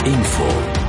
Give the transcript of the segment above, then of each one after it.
Info.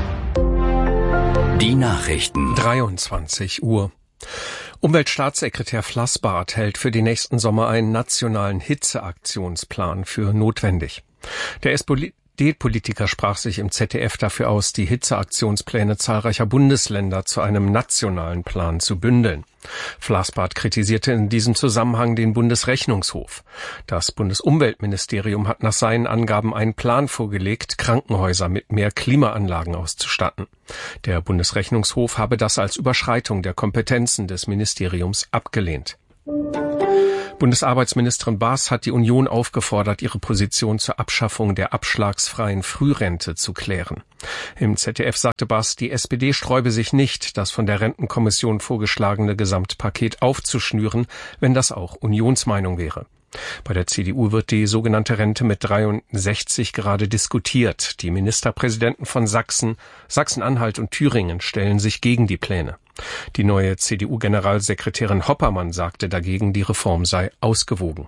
Die Nachrichten. 23 Uhr. Umweltstaatssekretär Flassbart hält für den nächsten Sommer einen nationalen Hitzeaktionsplan für notwendig. Der SPD-Politiker sprach sich im ZDF dafür aus, die Hitzeaktionspläne zahlreicher Bundesländer zu einem nationalen Plan zu bündeln. Flassbart kritisierte in diesem Zusammenhang den Bundesrechnungshof. Das Bundesumweltministerium hat nach seinen Angaben einen Plan vorgelegt, Krankenhäuser mit mehr Klimaanlagen auszustatten. Der Bundesrechnungshof habe das als Überschreitung der Kompetenzen des Ministeriums abgelehnt. Bundesarbeitsministerin Baas hat die Union aufgefordert, ihre Position zur Abschaffung der abschlagsfreien Frührente zu klären. Im ZDF sagte Baas, die SPD sträube sich nicht, das von der Rentenkommission vorgeschlagene Gesamtpaket aufzuschnüren, wenn das auch Unionsmeinung wäre. Bei der CDU wird die sogenannte Rente mit 63 gerade diskutiert. Die Ministerpräsidenten von Sachsen, Sachsen-Anhalt und Thüringen stellen sich gegen die Pläne. Die neue CDU-Generalsekretärin Hoppermann sagte dagegen, die Reform sei ausgewogen.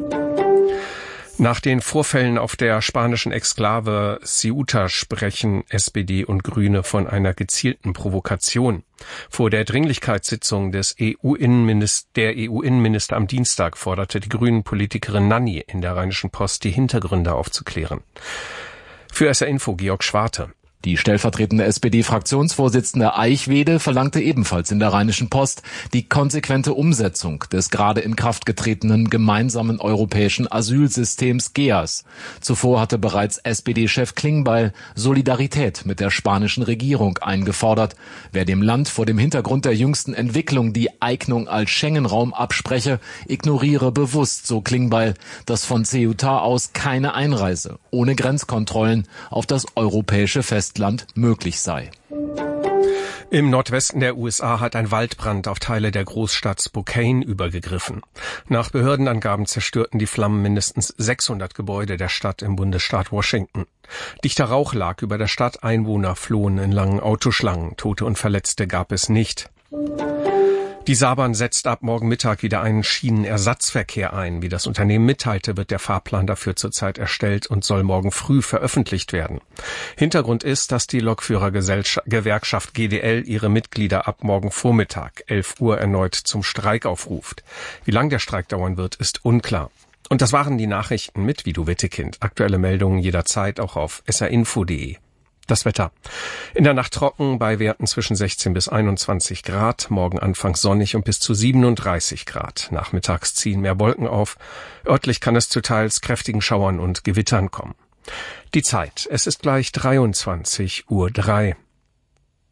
Nach den Vorfällen auf der spanischen Exklave Ceuta sprechen SPD und Grüne von einer gezielten Provokation. Vor der Dringlichkeitssitzung der EU-Innenminister am Dienstag forderte die Grünen-Politikerin Nanni in der Rheinischen Post, die Hintergründe aufzuklären. Für SR Info Georg Schwarte. Die stellvertretende SPD-Fraktionsvorsitzende Eichwede verlangte ebenfalls in der Rheinischen Post die konsequente Umsetzung des gerade in Kraft getretenen gemeinsamen europäischen Asylsystems GEAS. Zuvor hatte bereits SPD-Chef Klingbeil Solidarität mit der spanischen Regierung eingefordert. Wer dem Land vor dem Hintergrund der jüngsten Entwicklung die Eignung als Schengen-Raum abspreche, ignoriere bewusst, so Klingbeil, dass von Ceuta aus keine Einreise ohne Grenzkontrollen auf das europäische Festland möglich sei. Im Nordwesten der USA hat ein Waldbrand auf Teile der Großstadt Spokane übergegriffen. Nach Behördenangaben zerstörten die Flammen mindestens 600 Gebäude der Stadt im Bundesstaat Washington. Dichter Rauch lag über der Stadt, Einwohner flohen in langen Autoschlangen. Tote und Verletzte gab es nicht. Die Saarbrand setzt ab morgen Mittag wieder einen Schienenersatzverkehr ein. Wie das Unternehmen mitteilte, wird der Fahrplan dafür zurzeit erstellt und soll morgen früh veröffentlicht werden. Hintergrund ist, dass die Lokführergewerkschaft GDL ihre Mitglieder ab morgen Vormittag 11 Uhr erneut zum Streik aufruft. Wie lang der Streik dauern wird, ist unklar. Und das waren die Nachrichten mit Vido Wittekind. Aktuelle Meldungen jederzeit auch auf srinfo.de. Das Wetter. In der Nacht trocken, bei Werten zwischen 16 bis 21 Grad, morgen anfangs sonnig und bis zu 37 Grad. Nachmittags ziehen mehr Wolken auf. Örtlich kann es zu teils kräftigen Schauern und Gewittern kommen. Die Zeit. Es ist gleich 23:03 Uhr.